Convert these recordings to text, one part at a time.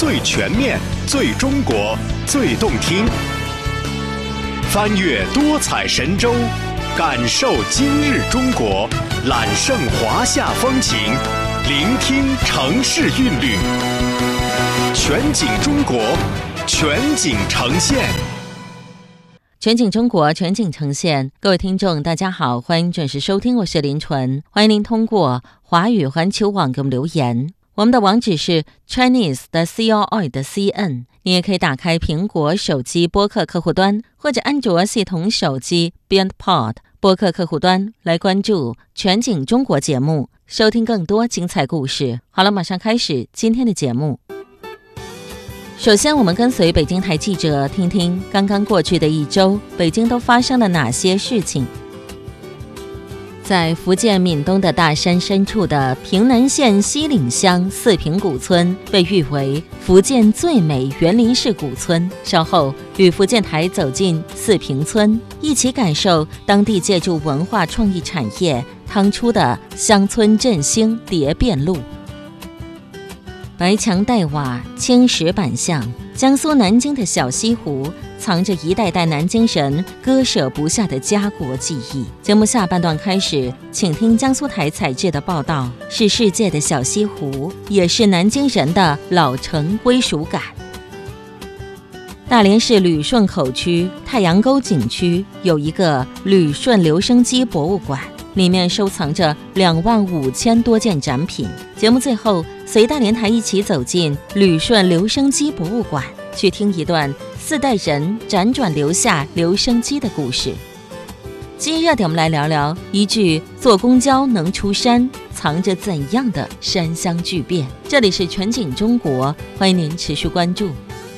最全面、最中国、最动听。翻越多彩神州，感受今日中国，揽胜华夏风情，聆听城市韵律。全景中国，全景呈现。 全景中国，全景呈现。各位听众大家好，欢迎准时收听，我是林纯。欢迎您通过华语环球网给我们留言，我们的网址是 Chinese 的 COI 的 CN。 你也可以打开苹果手机播客客户端或者安卓系统手机 BeyondPod 播客客户端来关注全景中国节目，收听更多精彩故事。好了，马上开始今天的节目。首先我们跟随北京台记者听听刚刚过去的一周北京都发生了哪些事情。在福建闽东的大山深处的平南县西岭乡四平古村被誉为福建最美园林式古村，稍后与福建台走进四平村，一起感受当地借助文化创意产业趟出的乡村振兴蝶变路。白墙黛瓦，青石板巷，江苏南京的小西湖藏着一代代南京人割舍不下的家国记忆。节目下半段开始，请听江苏台采制的报道，是世界的小西湖，也是南京人的老城归属感。大连市旅顺口区太阳沟景区有一个旅顺留声机博物馆，里面收藏着25000多件展品。节目最后，随大连台一起走进旅顺留声机博物馆，去听一段4代人辗转留下留声机的故事。今日热点，我们来聊聊一句坐公交能出山，藏着怎样的山乡巨变。这里是全景中国，欢迎您持续关注。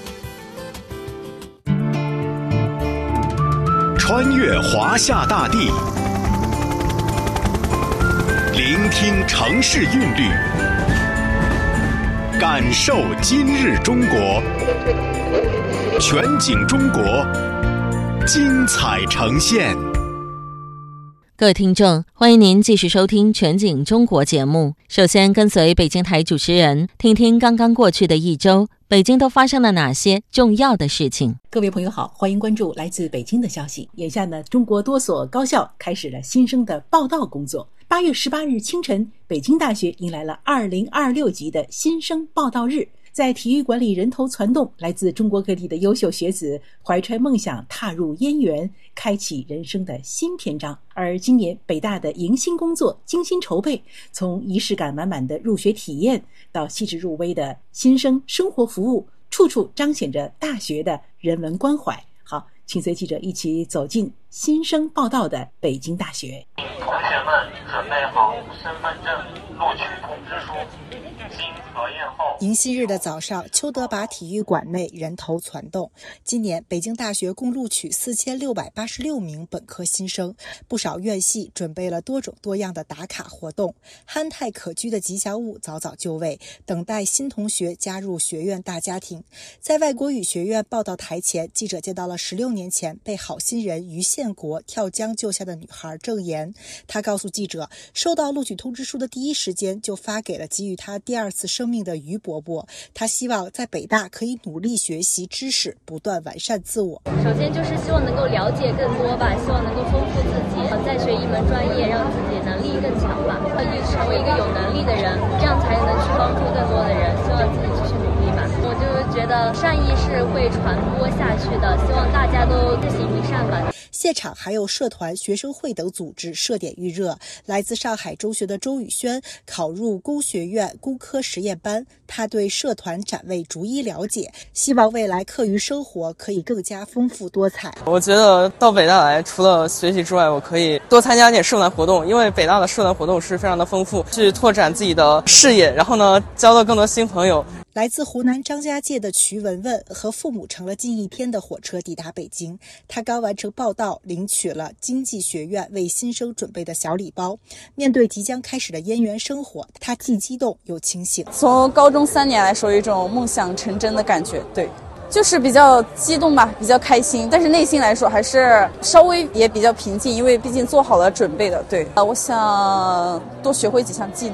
穿越华夏大地，聆听城市韵律，感受今日中国。全景中国，精彩呈现。 各位听众，欢迎您继续收听全景中国节目。首先跟随北京台主持人听听刚刚过去的一周北京都发生了哪些重要的事情。 各位朋友好，欢迎关注来自北京的消息。眼下呢，中国多所高校开始了新生的报到工作。8月18日清晨，北京大学迎来了2026级的新生报到日。在体育馆里人头攒动，来自中国各地的优秀学子怀揣梦想踏入燕园，开启人生的新篇章。而今年北大的迎新工作精心筹备，从仪式感满满的入学体验到细致入微的新生生活服务，处处彰显着大学的人文关怀。好，请随记者一起走进新生报到的北京大学。 同学们准备好身份证、录取通知书。经核验后， 迎新日的早上，邱德拔体育馆内人头攒动。今年北京大学共录取4686名本科新生，不少院系准备了多种多样的打卡活动，憨态可掬的吉祥物早早就位，等待新同学加入学院大家庭。在外国语学院报到台前，记者见到了16年前被好心人于宪国跳江救下的女孩郑妍。她告诉记者，收到录取通知书的第一时间就发给了给予她第2次生命的于伯伯。她希望在北大可以努力学习知识，不断完善自我。 首先就是希望能够了解更多吧，希望能够丰富自己，再学一门专业，让自己能力更强吧，成为一个有能力的人，这样才能去帮助更多的人。希望自己继续努力吧。我就觉得善意是会传播下去的，希望大家都自行为善吧。 现场还有社团、学生会等组织设点预热。来自上海中学的周宇轩考入工学院工科实验班，他对社团展位逐一了解，希望未来课余生活可以更加丰富多彩。 我觉得到北大来，除了学习之外，我可以多参加点社团活动，因为北大的社团活动是非常的丰富，去拓展自己的视野，然后呢，交到更多新朋友。 来自湖南张家界的瞿文文和父母乘了近1天的火车抵达北京，他刚完成报到，领取了经济学院为新生准备的小礼包。面对即将开始的燕园生活，他既激动又清醒。 从高中3年来说，有一种梦想成真的感觉，对，就是比较激动吧，比较开心，但是内心来说还是稍微也比较平静，因为毕竟做好了准备的。对，我想多学会几项技能吧。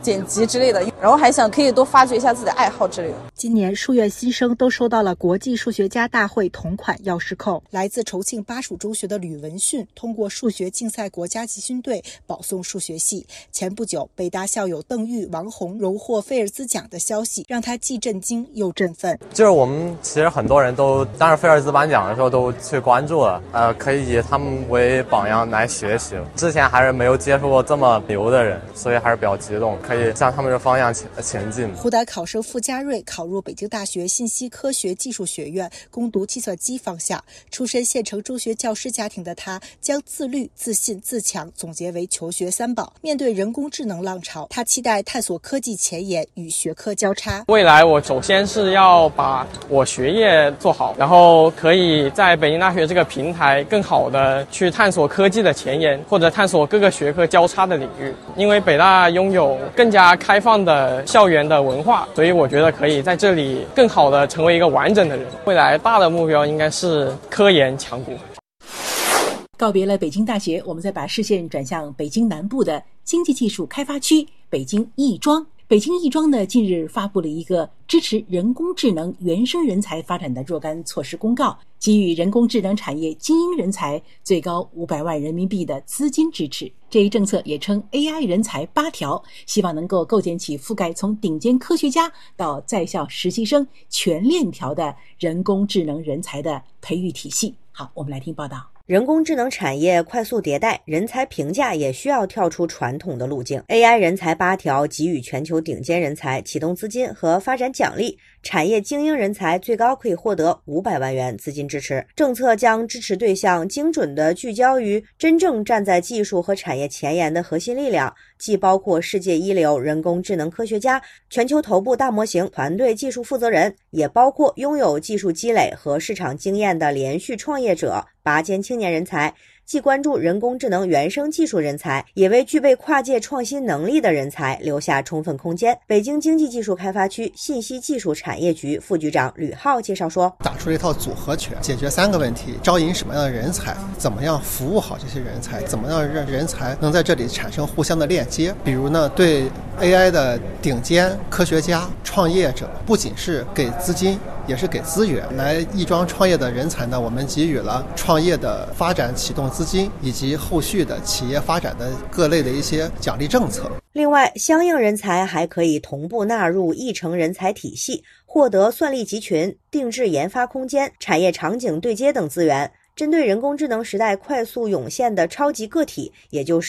剪辑之类的，然后还想可以多发掘一下自己的爱好之类的。 今年数院新生都收到了国际数学家大会同款钥匙扣。来自重庆巴蜀中学的吕文训通过数学竞赛国家集训队保送数学系。前不久，北大校友邓玉、王红荣获菲尔兹奖的消息，让他既震惊又振奋。 就是我们其实很多人都当时菲尔兹颁奖的时候都去关注了，可以以他们为榜样来学习。之前还是没有接触过这么牛的人，所以还是比较激动，可以向他们的方向前进。 湖南考生傅家瑞考入北京大学信息科学技术学院，攻读计算机方向。出身县城中学教师家庭的他，将自律、自信、自强总结为求学三宝。面对人工智能浪潮，他期待探索科技前沿与学科交叉。 未来我首先是要把我学业做好，然后可以在北京大学这个平台更好的去探索科技的前沿，或者探索各个学科交叉的领域。因为北大拥有更加开放的校园的文化，所以我觉得可以在这里更好的成为一个完整的人。未来大的目标应该是科研强国。 告别了北京大学，我们再把视线转向北京南部的经济技术开发区北京亦庄。北京亦庄呢，近日发布了一个支持人工智能原生人才发展的若干措施公告，给予人工智能产业精英人才最高500万人民币的资金支持。这一政策也称 AI 人才8条，希望能够构建起覆盖从顶尖科学家到在校实习生全链条的人工智能人才的培育体系。好，我们来听报道。 人工智能产业快速迭代，人才评价也需要跳出传统的路径。AI 人才8条给予全球顶尖人才启动资金和发展奖励，产业精英人才最高可以获得500万元资金支持。政策将支持对象精准地聚焦于真正站在技术和产业前沿的核心力量，既包括世界一流人工智能科学家、全球头部大模型团队技术负责人，也包括拥有技术积累和市场经验的连续创业者、拔尖青年人才。既关注人工智能原生技术人才，也为具备跨界创新能力的人才留下充分空间。北京经济技术开发区信息技术产业局副局长吕浩介绍说， 打出了一套组合拳，解决3个问题：招引什么样的人才，怎么样服务好这些人才，怎么样让人才能在这里产生互相的链接。比如呢，对 AI 的顶尖科学家、创业者，不仅是给资金，也是给资源。来亦庄创业的人才呢，我们给予了创业的发展启动资金，以及后续的企业发展的各类的一些奖励政策。 另外，相应人才还可以同步纳入议程人才体系，获得算力集群、定制研发空间、产业场景对接等资源。针对人工智能时代快速涌现的超级个体，也就是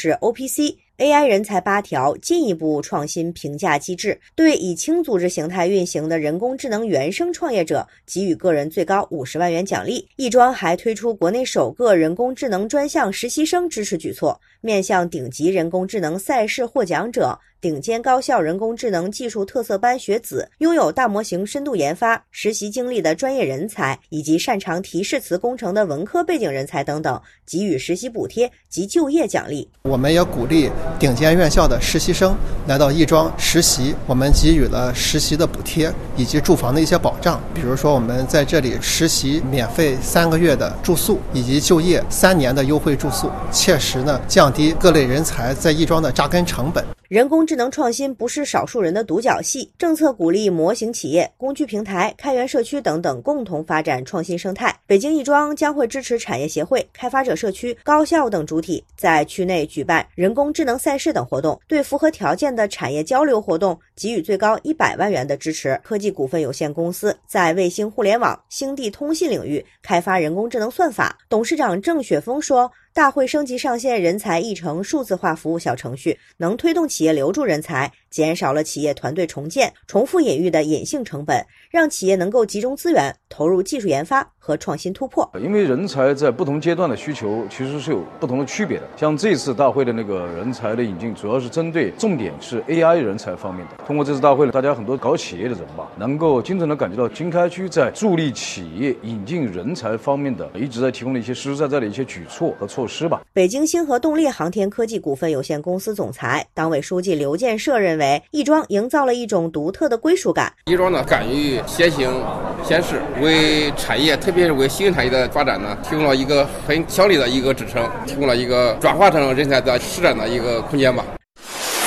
OPC，AI 人才8条进一步创新评价机制，对以轻组织形态运行的人工智能原生创业者给予个人最高50万元奖励。亦庄还推出国内首个人工智能专项实习生支持举措，面向顶级人工智能赛事获奖者、顶尖高校人工智能技术特色班学子、拥有大模型深度研发、实习经历的专业人才，以及擅长提示词工程的文科背景人才等等，给予实习补贴及就业奖励。 我们也鼓励顶尖院校的实习生来到亦庄实习，我们给予了实习的补贴以及住房的一些保障。比如说，我们在这里实习免费3个月的住宿，以及就业3年的优惠住宿，切实呢降低各类人才在亦庄的扎根成本。 人工智能创新不是少数人的独角戏，政策鼓励模型企业、工具平台、开源社区等等共同发展创新生态。北京亦庄将会支持产业协会、开发者社区、高校等主体在区内举办人工智能赛事等活动，对符合条件的产业交流活动给予最高100万元的支持。科技股份有限公司在卫星互联网、星地通信领域开发人工智能算法。董事长郑雪峰说，大会升级上线人才议程数字化服务小程序，能推动企业留住人才，减少了企业团队重建、重复引育的隐性成本，让企业能够集中资源投入技术研发和创新突破。 因为人才在不同阶段的需求其实是有不同的区别的。像这次大会的那个人才的引进，主要是针对重点是 AI 人才方面的。通过这次大会，大家很多搞企业的人吧，能够精准的感觉到经开区在助力企业引进人才方面的一直在提供的一些实实在在的一些举措和措施吧。 北京星河动力航天科技股份有限公司总裁、党委书记刘建设认为，亦庄营造了一种独特的归属感。 亦庄呢，敢于先行先试，为产业，特别是为新产业的发展呢，提供了一个很强力的一个支撑，提供了一个转化成人才的施展的一个空间吧。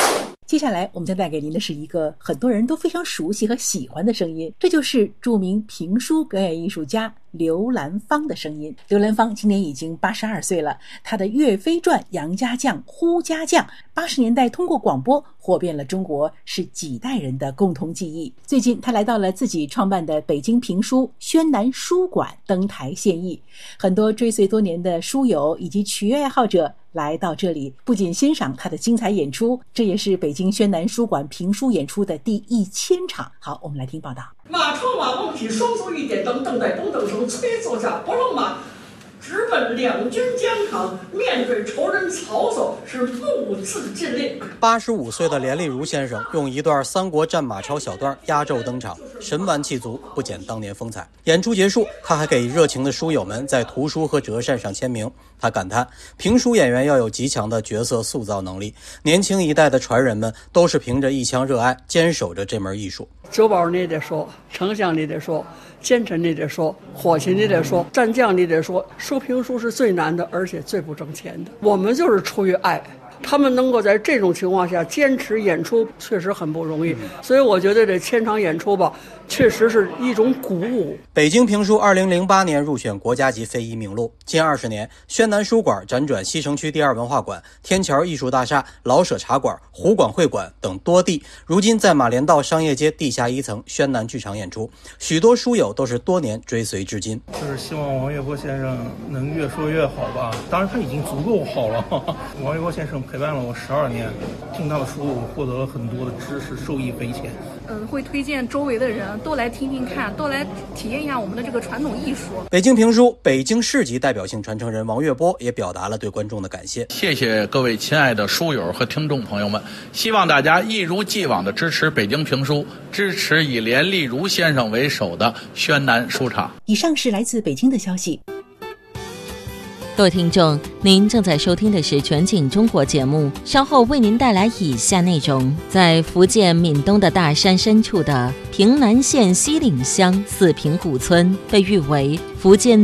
接下来我们将带给您的是一个很多人都非常熟悉和喜欢的声音，这就是著名评书表演艺术家刘兰芳的声音。刘兰芳今年已经82岁了，她的《岳飞传》《杨家将》《呼家将》80年代通过广播火遍了中国，是几代人的共同记忆。最近她来到了自己创办的北京评书宣南书馆登台献艺，很多追随多年的书友以及曲艺爱好者来到这里，不仅欣赏他的精彩演出，这也是北京宣南书馆评书演出的第1000场。好，我们来听报道。 马超马孟起，双手一点灯，邓在东等手，催坐下，不让马，直奔两军疆场，面对仇人曹操，是目自尽力。 85岁的连丽如先生用一段三国战马超小段压轴登场，神完气足，不减当年风采。演出结束，他还给热情的书友们在图书和折扇上签名。他感叹，评书演员要有极强的角色塑造能力，年轻一代的传人们都是凭着一腔热爱坚守着这门艺术。 周宝你得说，丞相你得说，奸臣你得说，伙计你得说，战将你得说，说评书是最难的，而且最不挣钱的。我们就是出于爱，他们能够在这种情况下坚持演出，确实很不容易。所以我觉得这1000场演出吧，确实是一种鼓舞。 北京评书2008年入选国家级非遗名录，近20年，宣南书馆辗转西城区第2文化馆、天桥艺术大厦、老舍茶馆、湖广会馆等多地，如今在马连道商业街地下1层宣南剧场演出，许多书友都是多年追随至今。 就是希望王月波先生能越说越好吧，当然他已经足够好了。王月波先生陪伴了我12年，听他的书，我获得了很多的知识，受益匪浅。 会推荐周围的人都来听听看，都来体验一下我们的这个传统艺术。 北京评书北京市级代表性传承人王月波也表达了对观众的感谢。 谢谢各位亲爱的书友和听众朋友们，希望大家一如既往的支持北京评书，支持以连丽如先生为首的宣南书场。 以上是来自北京的消息。 各位听众，您正在收听的是全景中国节目，稍后为您带来以下内容。在福建闽东的大山深处的平南县西岭乡四平古村，被誉为福建